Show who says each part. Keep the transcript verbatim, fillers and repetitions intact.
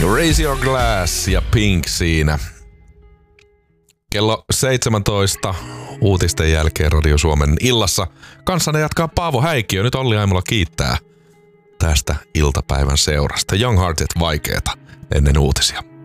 Speaker 1: Raise Your Glass ja Pink siinä. Kello seitsemäntoista uutisten jälkeen Radio Suomen illassa. Kanssanne jatkaa Paavo Häikiö. Nyt Olli Aimola kiittää tästä iltapäivän seurasta. Young Hearted vaikeeta ennen uutisia.